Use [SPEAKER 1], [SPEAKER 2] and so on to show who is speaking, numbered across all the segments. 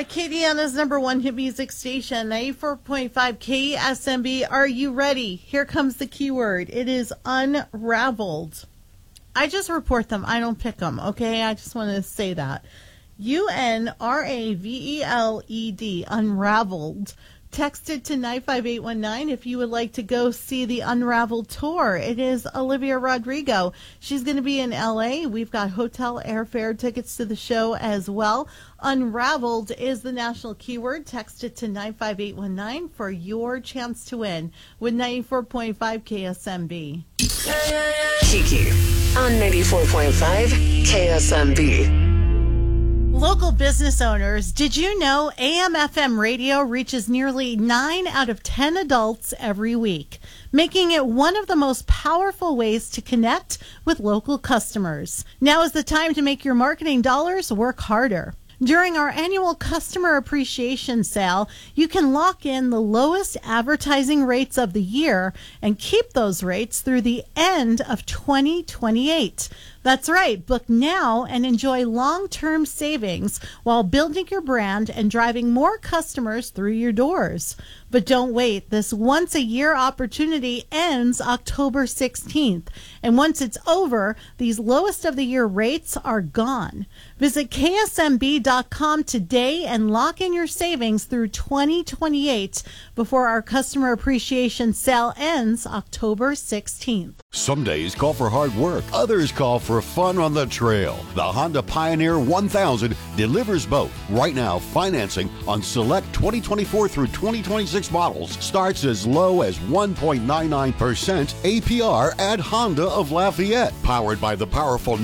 [SPEAKER 1] Acadiana's number one hit music station, 94.5 KSMB. Are you ready? Here comes the keyword. It is unraveled. I just report them. I don't pick them, okay? I just want to say that. UNRAVELED, unraveled. Text it to 95819 if you would like to go see the Unraveled tour. It is Olivia Rodrigo. She's going to be in LA. We've got hotel airfare tickets to the show as well. Unraveled is the national keyword. Text it to 95819 for your chance to win with 94.5 KSMB.
[SPEAKER 2] Kiki on 94.5 KSMB.
[SPEAKER 1] Local business owners, did you know AM/FM radio reaches nearly 9 out of 10 adults every week, making it one of the most powerful ways to connect with local customers? Now is the time to make your marketing dollars work harder. During our annual Customer Appreciation Sale, you can lock in the lowest advertising rates of the year and keep those rates through the end of 2028. That's right. Book now and enjoy long-term savings while building your brand and driving more customers through your doors. But don't wait. This once-a-year opportunity ends October 16th. And once it's over, these lowest-of-the-year rates are gone. Visit ksmb.com today and lock in your savings through 2028 before our Customer Appreciation Sale ends October 16th.
[SPEAKER 3] Some days call for hard work. Others call for fun on the trail. The Honda Pioneer 1000 delivers both. Right now, financing on select 2024 through 2026 models starts as low as 1.99% APR at Honda of Lafayette. Powered by the powerful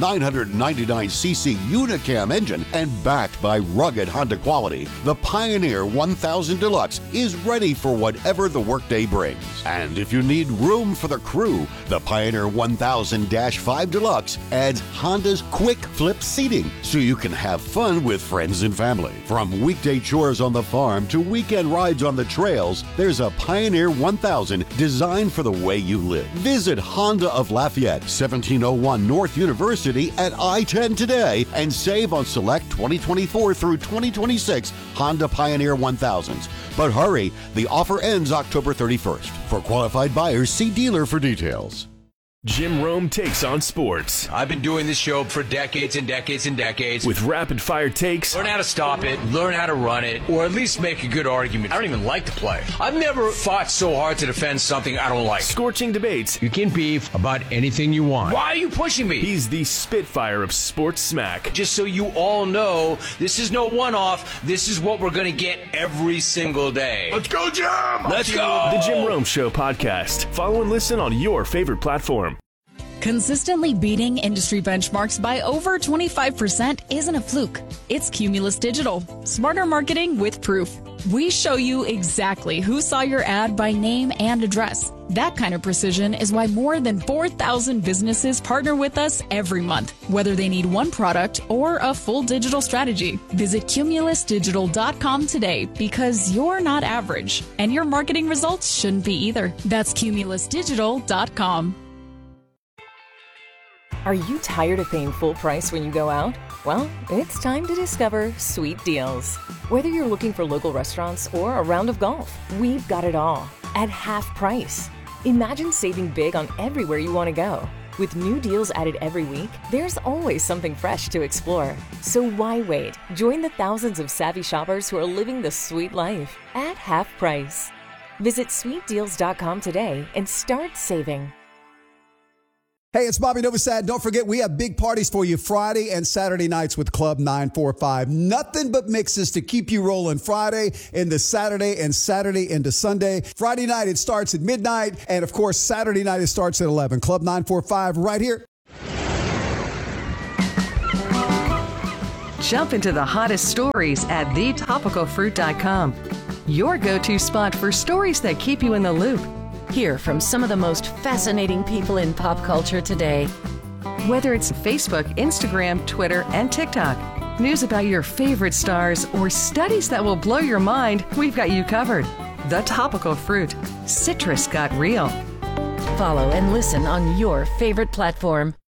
[SPEAKER 3] 999cc Unicam engine and backed by rugged Honda quality, the Pioneer 1000 Deluxe is ready for whatever the workday brings. And if you need room for the crew, the Pioneer 1000-5 Deluxe adds Honda's quick flip seating so you can have fun with friends and family. From weekday chores on the farm to weekend rides on the trails, there's a Pioneer 1000 designed for the way you live. Visit Honda of Lafayette, 1701 North University at I-10 today and save on select 2024 through 2026 Honda Pioneer 1000s. But hurry, the offer ends October 31st. For qualified buyers, see dealer for details.
[SPEAKER 4] Jim Rome takes on sports.
[SPEAKER 5] I've been doing this show for decades and decades and decades.
[SPEAKER 4] With rapid-fire takes.
[SPEAKER 5] Learn how to stop it, learn how to run it, or at least make a good argument. I don't even like to play. I've never fought so hard to defend something I don't like.
[SPEAKER 4] Scorching debates.
[SPEAKER 5] You can beef about anything you want. Why are you pushing me?
[SPEAKER 4] He's the Spitfire of sports smack.
[SPEAKER 5] Just so you all know, this is no one-off. This is what we're going to get every single day.
[SPEAKER 4] Let's go, Jim!
[SPEAKER 5] Let's go!
[SPEAKER 4] The Jim Rome Show podcast. Follow and listen on your favorite platform.
[SPEAKER 6] Consistently beating industry benchmarks by over 25% isn't a fluke. It's Cumulus Digital. Smarter marketing with proof. We show you exactly who saw your ad by name and address. That kind of precision is why more than 4,000 businesses partner with us every month, whether they need one product or a full digital strategy. Visit cumulusdigital.com today because you're not average, and your marketing results shouldn't be either. That's cumulusdigital.com.
[SPEAKER 7] Are you tired of paying full price when you go out? Well, it's time to discover Sweet Deals. Whether you're looking for local restaurants or a round of golf, we've got it all at half price. Imagine saving big on everywhere you want to go. With new deals added every week, there's always something fresh to explore. So why wait? Join the thousands of savvy shoppers who are living the sweet life at half price. Visit sweetdeals.com today and start saving.
[SPEAKER 8] Hey, it's Bobby Novosad. Don't forget, we have big parties for you Friday and Saturday nights with Club 945. Nothing but mixes to keep you rolling Friday into Saturday and Saturday into Sunday. Friday night, it starts at midnight. And, of course, Saturday night, it starts at 11. Club 945 right here.
[SPEAKER 9] Jump into the hottest stories at thetopicalfruit.com. Your go-to spot for stories that keep you in the loop. Hear from some of the most fascinating people in pop culture today. Whether it's Facebook, Instagram, Twitter, and TikTok, news about your favorite stars, or studies that will blow your mind, we've got you covered. The Topical Fruit. Citrus got real. Follow and listen on your favorite platform.